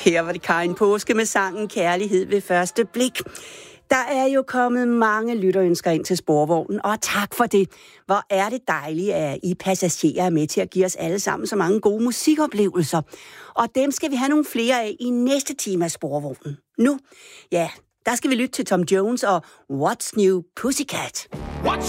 Her var det Karin Påske med sangen Kærlighed ved første blik. Der er jo kommet mange lytterønsker ind til Sporvognen, og tak for det. Hvor er det dejligt, at I passagerer er med til at give os alle sammen så mange gode musikoplevelser. Og dem skal vi have nogle flere af i næste time af Sporvognen. Nu, ja, der skal vi lytte til Tom Jones og What's New Pussycat.